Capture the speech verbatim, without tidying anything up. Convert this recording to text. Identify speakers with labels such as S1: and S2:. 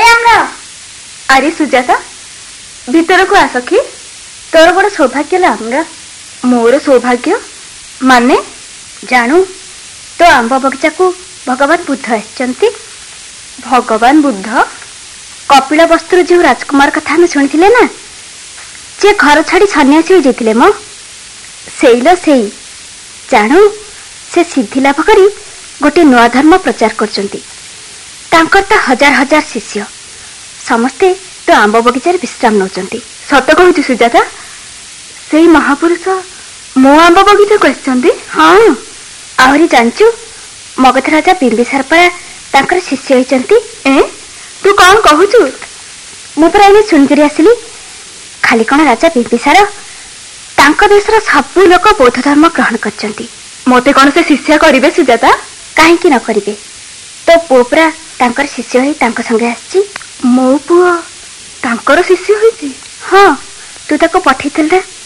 S1: ए आम्र
S2: अरे सुजाता भीतर को आस कि तोर बड़ सौभाग्य ला आम्र मोर सौभाग्य माने
S1: जानू तो आंब बगीचा को भगवान बुद्ध आसचंती।
S2: भगवान बुद्ध
S1: कपिल वस्तुर जो राजकुमार कथा हम शुणी ना जे घर छाड़ी सन्यासी हो जाते मो सेइल सेई जानू से सिद्धि लाभ करी गोटे नुआ धर्म प्रचार कर हजार हजार शिष्य समस्ते तो आंब बगीचार विश्राम नौचंती।
S2: सत कहूँ सुजाता से महापुरुष मो आंब बगीचा को आसचंती।
S1: हाँ आहरी जानचु मगध राजा बिंबिसार परा तांकर शिष्य होइचंती।
S2: ए तू कौन कहूचु
S1: मु परा एने सुनिकरी आसिली खाली कौन राजा बिंबिसार तांको देशर सबु लोक बौद्ध धर्म ग्रहण करचंती।
S2: मते कौन से शिष्य करिवे सुजाता
S1: काहेकि न करिवे तो पुओ परा तांकर शिष्य होई तांको संगे आछि।
S2: मो पुओ तांकर शिष्य होइछि।
S1: हाँ तू ताको पठैथिल ना